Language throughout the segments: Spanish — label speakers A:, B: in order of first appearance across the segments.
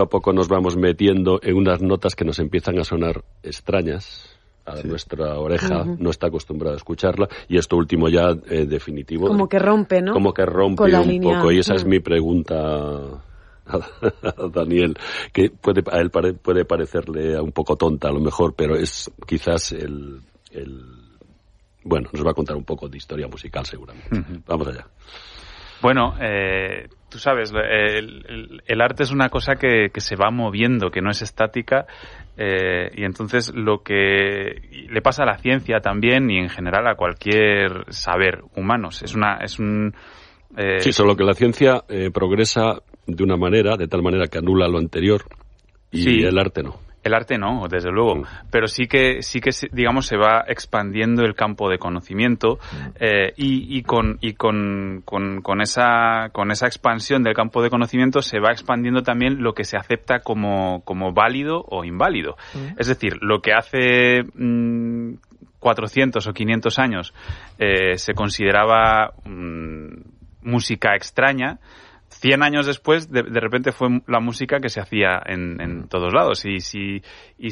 A: a poco nos vamos metiendo en unas notas que nos empiezan a sonar extrañas. A nuestra oreja no está acostumbrada a escucharla, y esto último ya definitivo.
B: Como que rompe, ¿no?
A: Como que rompe un
B: línea.
A: poco, y esa es mi pregunta a Daniel, que a él puede parecerle un poco tonta a lo mejor, pero es quizás bueno, nos va a contar un poco de historia musical seguramente. Vamos allá.
C: Bueno, tú sabes, el arte es una cosa que se va moviendo, que no es estática, y entonces lo que le pasa a la ciencia también, y en general a cualquier saber humano,
A: Sí, solo que la ciencia progresa de tal manera que anula lo anterior, y el arte no.
C: El arte no, desde luego, pero sí que digamos se va expandiendo el campo de conocimiento, y con esa expansión del campo de conocimiento se va expandiendo también lo que se acepta como válido o inválido. Es decir, lo que hace 400 o 500 años se consideraba música extraña, 100 años después, de repente fue la música que se hacía en todos lados. Y si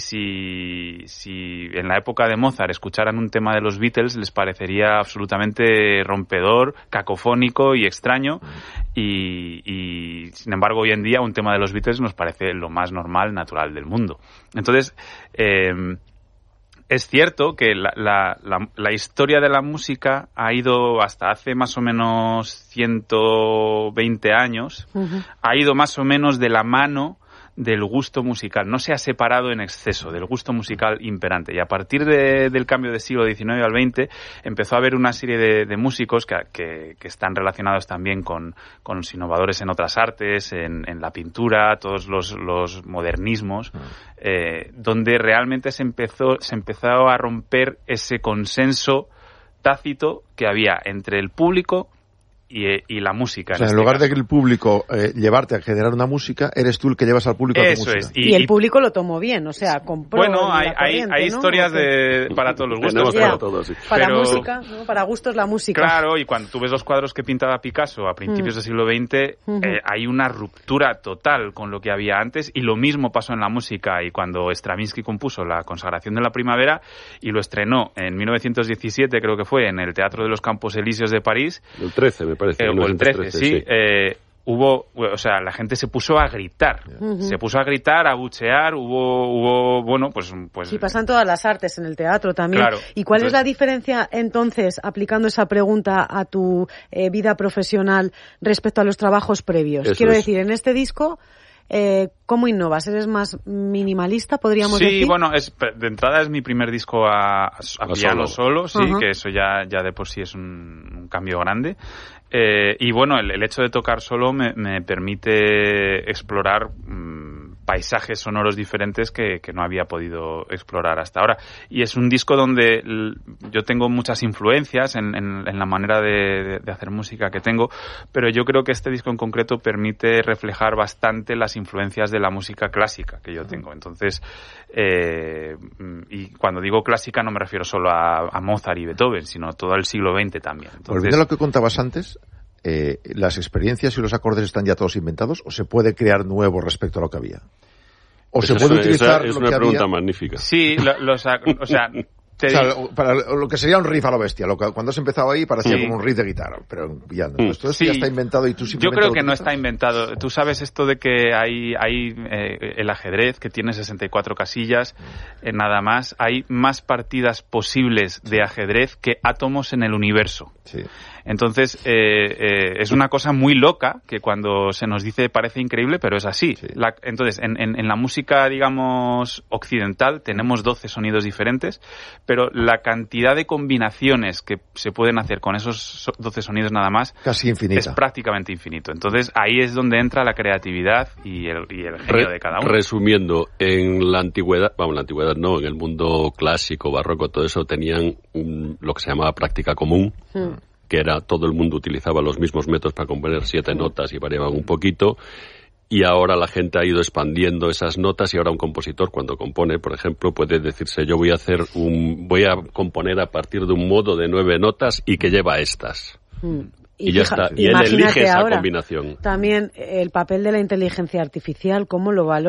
C: en la época de Mozart escucharan un tema de los Beatles, les parecería absolutamente rompedor, cacofónico y extraño. Y sin embargo, hoy en día un tema de los Beatles nos parece lo más normal, natural del mundo. Entonces, es cierto que la historia de la música ha ido hasta hace más o menos 120 años, ha ido más o menos de la mano del gusto musical, no se ha separado en exceso del gusto musical imperante, y a partir del cambio del siglo XIX al XX empezó a haber una serie de músicos que están relacionados también con los innovadores en otras artes, en la pintura, todos los modernismos, donde realmente se empezó a romper ese consenso tácito que había entre el público y la música.
D: O sea, en lugar de que el público llevarte a generar una música, eres tú el que llevas al público a tu música.
B: Es. Y el público lo tomó bien, o sea, compró.
C: Bueno, hay historias para todos los gustos.
A: Para todos, sí.
B: Para música, ¿no? Para gustos la música.
C: Claro, y cuando tú ves los cuadros que pintaba Picasso a principios del siglo XX, hay una ruptura total con lo que había antes, y lo mismo pasó en la música. Y cuando Stravinsky compuso La Consagración de la Primavera y lo estrenó en 1917, creo que fue, en el Teatro de los Campos Elíseos de París.
A: El 13, me parece.
C: O el 13, sí. La gente se puso a gritar. Se puso a gritar, a buchear, hubo pues...
B: Sí, pasan todas las artes en el teatro también.
C: Claro.
B: ¿Y cuál es la diferencia, entonces, aplicando esa pregunta a tu vida profesional respecto a los trabajos previos? Quiero decir, en este disco, ¿cómo innovas? ¿Eres más minimalista, podríamos decir?
C: Sí, bueno, de entrada es mi primer disco a piano solo, sí, que eso ya de por sí es un cambio grande. Y bueno, el hecho de tocar solo me permite explorar paisajes sonoros diferentes que no había podido explorar hasta ahora. Y es un disco donde yo tengo muchas influencias en la manera de hacer música que tengo, pero yo creo que este disco en concreto permite reflejar bastante las influencias de la música clásica que yo tengo. Entonces, y cuando digo clásica no me refiero solo a Mozart y Beethoven, sino todo el siglo XX también. Entonces,
D: volviendo a lo que contabas antes, ¿las experiencias y los acordes están ya todos inventados o se puede crear nuevo respecto a lo que había? ¿O se puede utilizar
A: es
D: lo
A: una
D: que
A: pregunta
D: había?
A: Magnífica.
C: Sí,
D: para lo que sería un riff a lo bestia, cuando has empezado ahí parecía como un riff de guitarra, pero pillando. Esto ya está inventado y tú simplemente...
C: Yo creo que no está inventado. Tú sabes esto de que hay el ajedrez, que tiene 64 casillas, nada más. Hay más partidas posibles de ajedrez que átomos en el universo.
D: Sí.
C: Entonces, es una cosa muy loca que cuando se nos dice parece increíble, pero es así.
D: Sí.
C: Entonces, en la música, digamos, occidental tenemos 12 sonidos diferentes, pero la cantidad de combinaciones que se pueden hacer con esos 12 sonidos nada más
D: casi infinita.
C: Es prácticamente infinito. Entonces, ahí es donde entra la creatividad y el genio de cada uno.
A: Resumiendo, en la antigüedad no, en el mundo clásico, barroco, todo eso tenían lo que se llamaba práctica común, que era todo el mundo utilizaba los mismos métodos para componer 7 notas y variaban un poquito, y ahora la gente ha ido expandiendo esas notas, y ahora un compositor cuando compone, por ejemplo, puede decirse yo voy a componer a partir de un modo de 9 notas y que lleva estas. Y ya está. Y él elige esa combinación.
B: También el papel de la inteligencia artificial, ¿cómo lo valora?